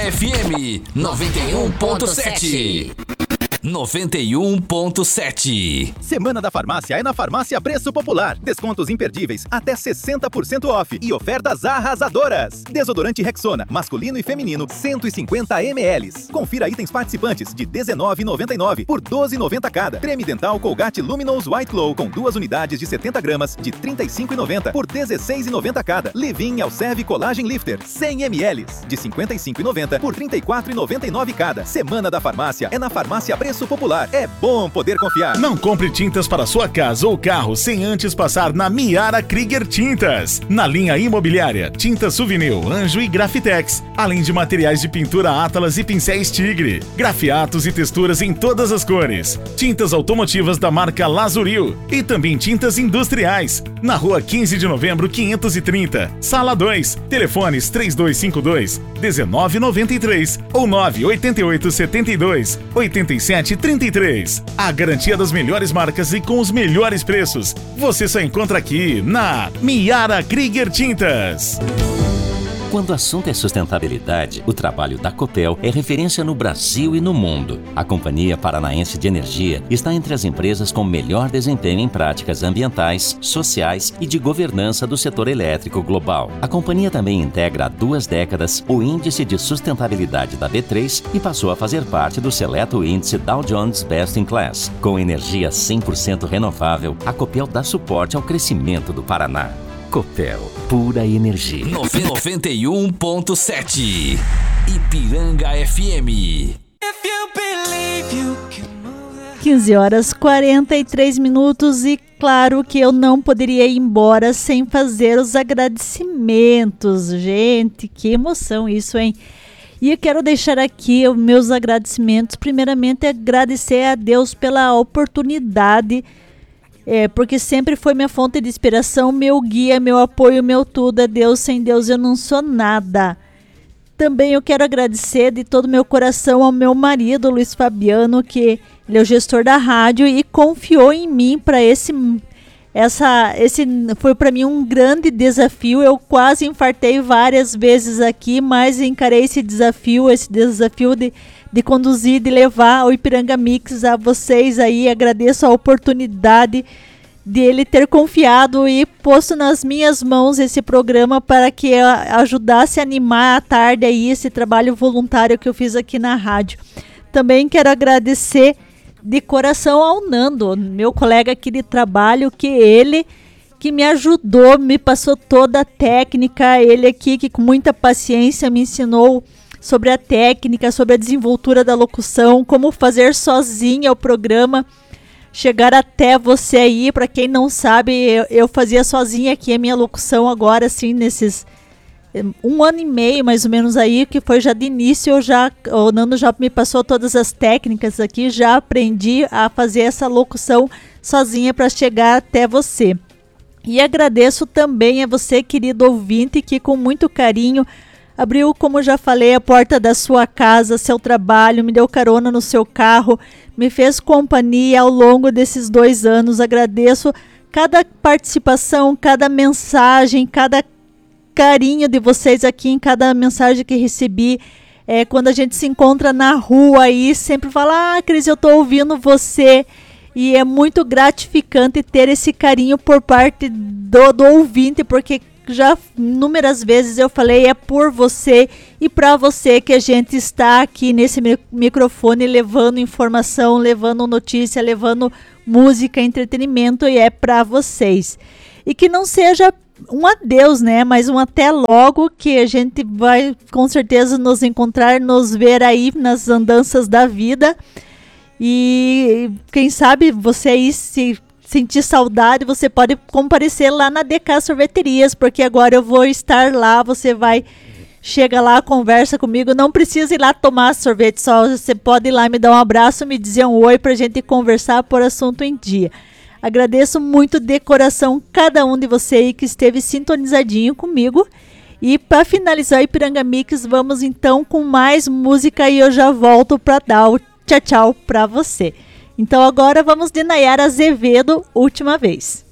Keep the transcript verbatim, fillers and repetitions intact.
F M noventa e um ponto sete. noventa e um ponto sete. Semana da Farmácia é na Farmácia Preço Popular. Descontos imperdíveis, até sessenta por cento off e ofertas arrasadoras. Desodorante Rexona, masculino e feminino, cento e cinquenta mililitros. Confira itens participantes de dezenove reais e noventa e nove centavos por doze reais e noventa centavos cada. Creme dental Colgate Luminous White Glow com duas unidades de setenta gramas de trinta e cinco reais e noventa centavos por dezesseis reais e noventa centavos cada. Levin Elserve Collagen Lifter cem mililitros de cinquenta e cinco reais e noventa centavos por trinta e quatro reais e noventa e nove centavos cada. Semana da Farmácia é na Farmácia Preço Preço Popular. É bom poder confiar. Não compre tintas para sua casa ou carro sem antes passar na Miara Krieger Tintas. Na linha imobiliária, tintas Souvenir, Anjo e Grafitex, além de materiais de pintura Atlas e pincéis Tigre, grafiatos e texturas em todas as cores, tintas automotivas da marca Lazuril e também tintas industriais. Na rua quinze de novembro, quinhentos e trinta, sala dois, telefones três dois cinco dois, um nove nove três ou nove oito oito sete dois, oito sete trinta e três. A garantia das melhores marcas e com os melhores preços. Você só encontra aqui na Miara Krieger Tintas. Quando o assunto é sustentabilidade, o trabalho da Copel é referência no Brasil e no mundo. A Companhia Paranaense de Energia está entre as empresas com melhor desempenho em práticas ambientais, sociais e de governança do setor elétrico global. A companhia também integra há duas décadas o Índice de Sustentabilidade da B três e passou a fazer parte do seleto índice Dow Jones Best in Class. Com energia cem por cento renovável, a Copel dá suporte ao crescimento do Paraná. Copel, pura energia. noventa e um ponto sete. Ipiranga F M. quinze horas e quarenta e três minutos e claro que eu não poderia ir embora sem fazer os agradecimentos. Gente, que emoção isso, hein? E eu quero deixar aqui os meus agradecimentos. Primeiramente, agradecer a Deus pela oportunidade. É, porque sempre foi minha fonte de inspiração, meu guia, meu apoio, meu tudo. É Deus, sem Deus eu não sou nada. Também eu quero agradecer de todo o meu coração ao meu marido, Luiz Fabiano, que ele é o gestor da rádio e confiou em mim para esse... Essa, esse foi para mim um grande desafio. Eu quase infartei várias vezes aqui, mas encarei esse desafio, esse desafio de, de conduzir, de levar o Ipiranga Mix a vocês aí. Agradeço a oportunidade de ele ter confiado e posto nas minhas mãos esse programa para que eu ajudasse a animar à tarde aí esse trabalho voluntário que eu fiz aqui na rádio. Também quero agradecer de coração ao Nando, meu colega aqui de trabalho, que ele que me ajudou, me passou toda a técnica, ele aqui que com muita paciência me ensinou sobre a técnica, sobre a desenvoltura da locução, como fazer sozinha o programa, chegar até você aí. Para quem não sabe, eu, eu fazia sozinha aqui a minha locução agora, assim, nesses um ano e meio mais ou menos aí, que foi já de início. Eu já, o Nando já me passou todas as técnicas aqui, já aprendi a fazer essa locução sozinha para chegar até você. E agradeço também a você, querido ouvinte, que com muito carinho abriu, como já falei, a porta da sua casa, seu trabalho, me deu carona no seu carro, me fez companhia ao longo desses dois anos. Agradeço cada participação, cada mensagem, cada carinho de vocês aqui em cada mensagem que recebi. É, quando a gente se encontra na rua aí, sempre fala: ah, Cris, eu tô ouvindo você. E é muito gratificante ter esse carinho por parte do, do ouvinte, porque já inúmeras vezes eu falei, é por você e para você que a gente está aqui nesse microfone levando informação, levando notícia, levando música, entretenimento, e é para vocês. E que não seja um adeus, né? Mas um até logo, que a gente vai com certeza nos encontrar, nos ver aí nas andanças da vida. E quem sabe você aí, se sentir saudade, você pode comparecer lá na D K Sorveterias, porque agora eu vou estar lá. Você vai, chega lá, conversa comigo, não precisa ir lá tomar sorvete, só você pode ir lá me dar um abraço, me dizer um oi pra gente conversar por assunto em dia. Agradeço muito de coração cada um de vocês aí que esteve sintonizadinho comigo. E para finalizar o Ipiranga Mix, vamos então com mais música e eu já volto para dar o tchau tchau para você. Então agora vamos de Nayara Azevedo, Última Vez.